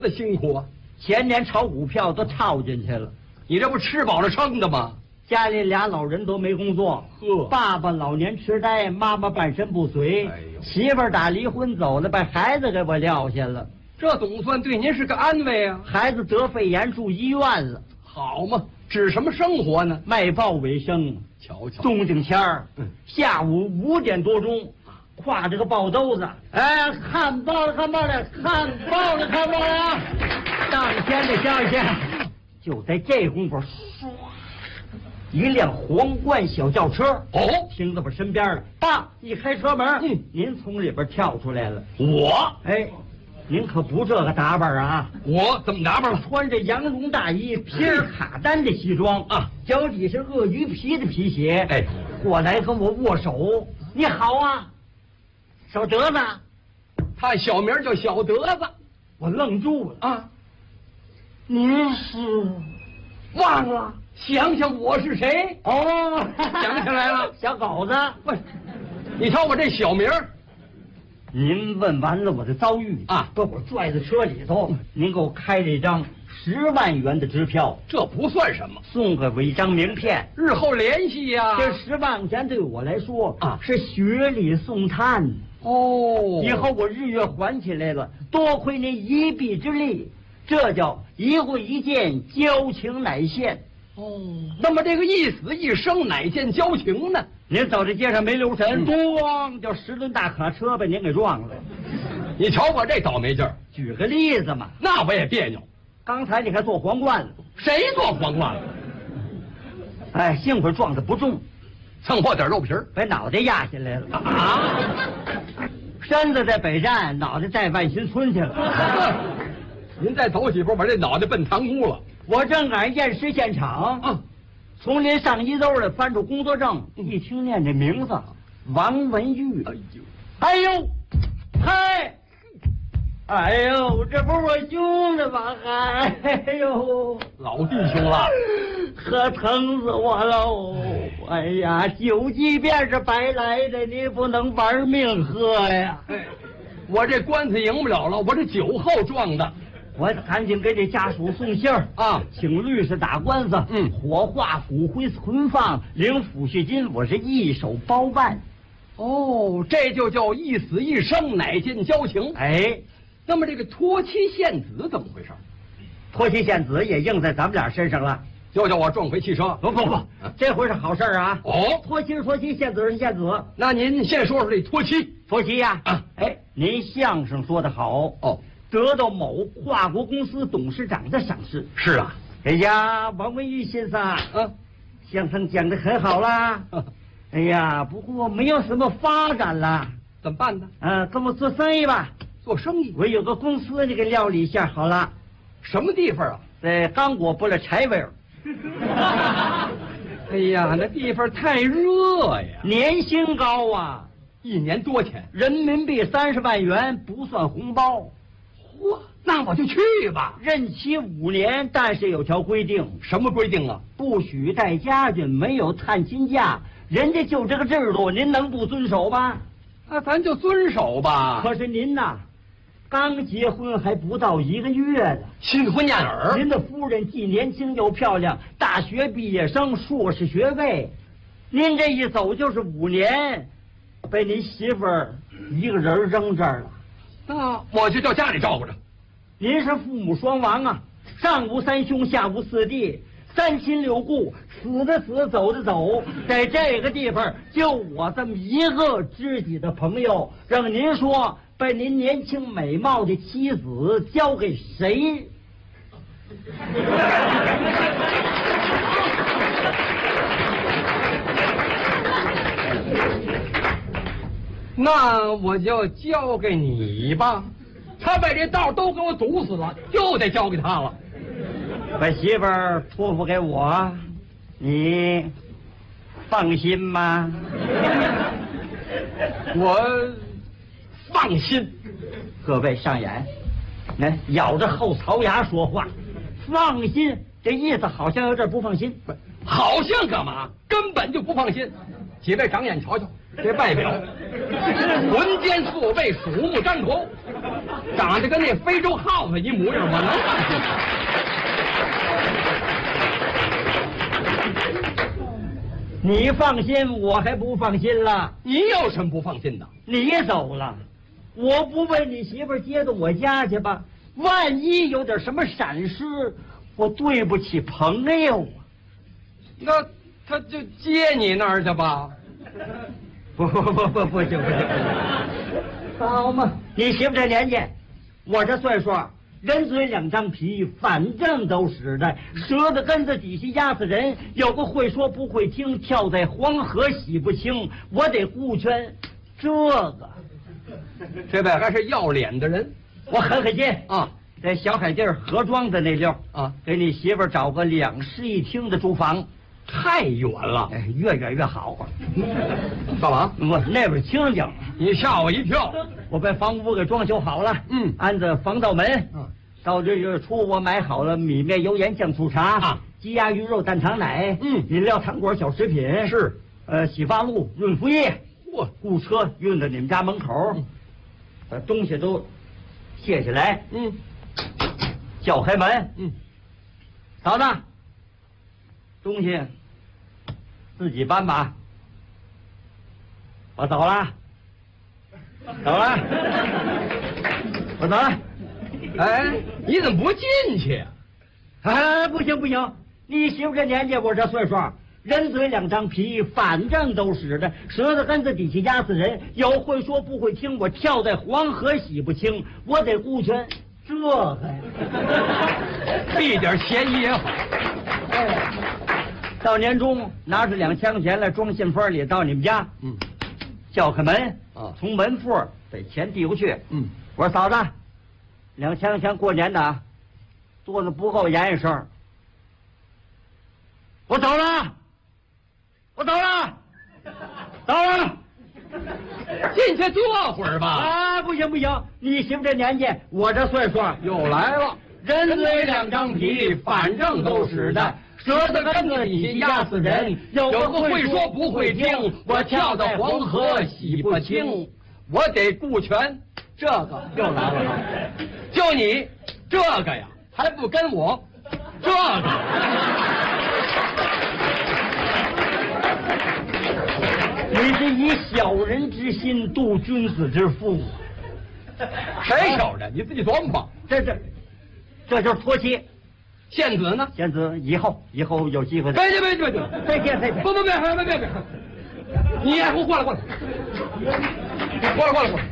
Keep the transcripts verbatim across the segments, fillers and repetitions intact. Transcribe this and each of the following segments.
那辛苦啊！ 前年炒股票都炒进去了， 你这不吃饱了撑的吗？ 家里俩老人都没工作， 呵， 爸爸老年痴呆，妈妈半身不遂， 哎呦， 媳妇儿打离婚走了，把孩子给我撂下了。 这总算对您是个安慰啊！ 孩子得肺炎住医院了， 好嘛，指什么生活呢？ 卖报为生。 瞧瞧， 冬景前儿， 嗯， 下午五点多钟，挎着个报兜子，哎，看报了，看报了，看报了，看报了啊！当天的消息，就在这功夫，唰，一辆皇冠小轿车哦停在我身边了。爸，一开车门， 嗯， 您从里边跳出来了。 我， 哎，您可不这个打扮啊！ 我怎么打扮了？ 穿着羊绒大衣、皮尔卡丹的西装啊， 脚底是鳄鱼皮的皮鞋。 哎， 过来跟我握手，你好啊，小德子。 他小名叫小德子。 我愣住了啊！ 您是忘了？想想我是谁？ 哦， 想起来了， 小狗子。 不，你瞧我这小名儿。 您问完了我的遭遇啊， 把我拽在车里头，您给我开了一张十万元的支票， 这不算什么， 送给我一张名片， 日后联系呀。 这十万块钱对我来说啊是雪里送炭。 哦， 以后我日月还起来了，多亏您一臂之力，这叫一会一见，交情乃现。 哦，那么这个一死一生乃见交情呢？ 您走在街上没留神， 嗯咣，就十吨大卡车把您给撞了。 你瞧我这倒霉劲儿。 举个例子嘛， 那我也别扭。 刚才你还做皇冠了， 谁做皇冠了？ 哎，幸亏撞得不重， 蹭破点肉皮儿， 把脑袋压下来了啊！ 身子在北站，脑袋在万新村去了。 您再走几步，把这脑袋奔堂屋了。 我正赶上验尸现场啊， 从您上衣兜里翻出工作证，一听念这名字，王文玉。 哎呦， 哎呦，嗨，哎呦，这不是我兄弟吗？哎呦， 老弟兄了， 可疼死我喽！哎呀，酒即便是白来的，你不能玩命喝呀！ 哎，我这官司赢不了了，我这酒后撞的。 我赶紧给这家属送信儿啊， 请律师打官司， 嗯， 火化、骨灰存放、领抚恤金，我是一手包办。 哦，这就叫一死一生，乃见交情。 哎， 那么这个脱妻献子怎么回事？ 脱妻献子也应在咱们俩身上了。 就叫我撞回汽车。 不不不，这回是好事啊！ 哦， 脱妻是脱妻，献子是献子。 那您先说说这脱妻。 脱妻呀？ 啊， 哎，您相声说得好哦。 得到某跨国公司董事长的赏识。 是啊， 哎呀，王文玉先生， 嗯、啊， 相声讲得很好啦。哎呀，不过没有什么发展了， 怎么办呢？ 嗯、呃，跟我做生意吧。 做生意？ 我有个公司，你给料理一下好了。 什么地方啊？ 在刚果布勒柴维尔。 哎呀，那地方太热呀， 年薪高啊， 一年多钱？ 人民币三十万元，不算红包。 嚯，那我就去吧。 任期五年，但是有条规定。 什么规定啊？ 不许带家眷，没有探亲假。人家就这个制度，您能不遵守吗？ 那咱就遵守吧。 可是您呐，刚结婚还不到一个月呢， 新婚燕尔。 您的夫人既年轻又漂亮，大学毕业生，硕士学位。您这一走就是五年，被您媳妇儿一个人扔这儿了。 那我就叫家里照顾着。 您是父母双亡啊，上无三兄，下无四弟，三亲六故，死的死，走的走，在这个地方就我这么一个知己的朋友，让您说把您年轻美貌的妻子交给谁？ 那我就交给你吧，他把这道都给我堵死了，就得交给他了。 把媳妇儿托付给我，你放心吗？ 我放心。 各位上眼，来咬着后槽牙说话，放心，这意思好像有点不放心。 好像干嘛？根本就不放心。几位长眼瞧瞧，这外表，浑奸错位，鼠目张口。 长得跟那非洲耗子一模样，我能放心？你放心，我还不放心了。 你有什么不放心的？ 你走了，我不为你媳妇接到我家去吧？万一有点什么闪失，我对不起朋友啊。 那他就接你那儿去吧。 不不不不不行不行，好嘛！你媳妇这年纪，我这岁数，人嘴两张皮，反正都使的，舌头根子底下压死人。有个会说不会听，跳在黄河洗不清。我得顾全这个。 这位还是要脸的人， 我狠狠心啊， 在小海地河庄的那溜啊， 给你媳妇找个两室一厅的住房。 太远了， 哎，越远越好。 干嘛？ 我那边清静， 你吓我一跳。 我把房屋给装修好了， 嗯， 安着防盗门。 嗯， 到这月初我买好了米面油盐酱醋茶啊， 鸡鸭鱼肉蛋糖奶， 嗯， 饮料糖果小食品是， 呃，洗发露润肤液， 嚯， 雇车运到你们家门口， 嗯， 把东西都卸下来， 嗯， 叫开门， 嗯， 嫂子，东西自己搬吧。我走了，走了，我走了。 哎，你怎么不进去呀？ 哎，不行不行，你媳妇这年纪，我这岁数，人嘴两张皮，反正都使的，舌头根子底下压死人。有会说不会听，我跳在黄河洗不清，我得顾全这个呀。 避点嫌疑也好。 哎，到年终拿出两千块钱来装信封里，到你们家， 嗯， 叫开门啊， 从门缝把钱递过去。 嗯， 我说嫂子，两千块钱过年的，做的不够严一声。我走了，我走了，走了。 进去坐会儿吧。 啊，不行不行，你媳妇这年纪，我这岁数又来了， 人嘴两张皮，反正都使的，舌头根子底下压死人。有有个会说不会听，我跳到黄河洗不清，我得顾全这个。 又来了， 就你这个呀，还不跟我这个。 你是以小人之心度君子之腹。 谁小人？你自己琢磨吧。 这这，这就是托妻。 献子呢？ 贤子，以后以后有机会再别别别别别， 再见再见。 不不别别别别别，你也给我过来过来，过来过来过来。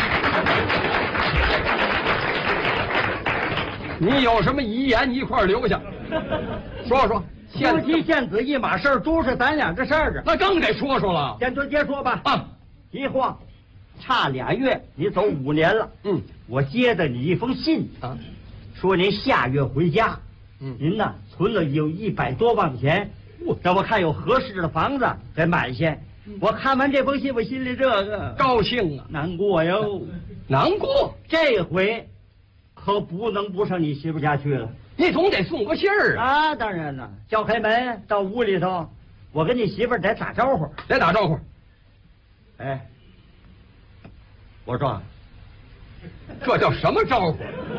你有什么遗言一块留下，说说。 夫妻献子一码事，都是咱俩的事儿啊。 那更得说说了。 先对接说吧。 啊， 一晃，差俩月你走五年了。 嗯， 我接的你一封信啊， 说您下月回家。 嗯， 您呢存了有一百多万钱，让我看有合适的房子再买些。我看完这封信，我心里这个高兴啊， 难过哟， 难过。 这回可不能不上你媳妇家去了。 你总得送个信儿啊！ 啊，当然了，叫开门到屋里头，我跟你媳妇得打招呼， 得打招呼。 哎，我说， 这叫什么招呼？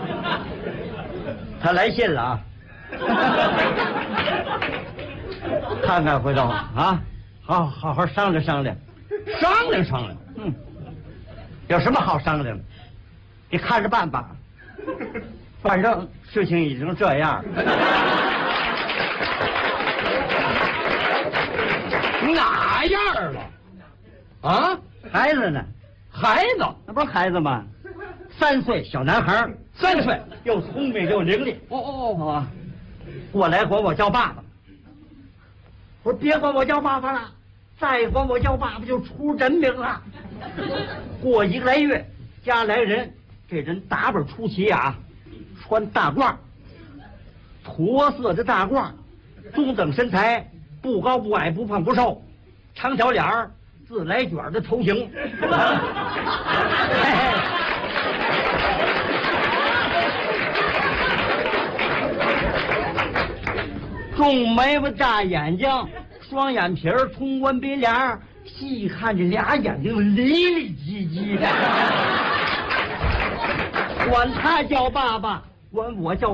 他来信了啊！看看回头啊，好好好商量商量， 商量商量。 嗯，有什么好商量的？你看着办吧。反正事情已经这样， 哪样了？啊， 孩子呢？ 孩子， 那不是孩子吗？三岁小男孩， 三岁， 又聪明又伶俐。 哦哦哦， 啊，过来管我叫爸爸。我说别管我叫爸爸了，再管我叫爸爸就出人命了。过一个来月，家来人，这人打扮出奇啊。穿大褂，驼色的大褂，中等身材，不高不矮，不胖不瘦，长小脸儿，自来卷的头型。重眉毛大眼睛，双眼皮儿，通关鼻梁儿，细看这俩眼睛离离唧唧的。 管他叫爸爸，管我叫